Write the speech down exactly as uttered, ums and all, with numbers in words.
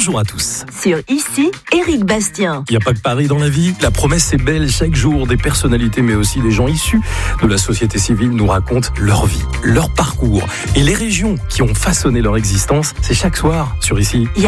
Bonjour à tous. Sur Ici, Éric Bastien. Il n'y a pas que Paris dans la vie. La promesse est belle. Chaque jour, des personnalités, mais aussi des gens issus de la société civile nous racontent leur vie, leur parcours et les régions qui ont façonné leur existence. C'est chaque soir sur Ici.